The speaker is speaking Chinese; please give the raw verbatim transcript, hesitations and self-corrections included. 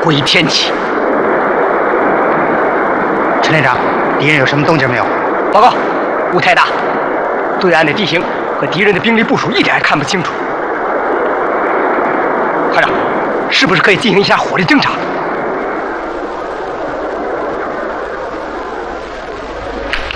回天启。陈连长，敌人有什么动静没有？报告，雾太大，对岸的地形和敌人的兵力部署一点也看不清楚。团长，是不是可以进行一下火力侦察？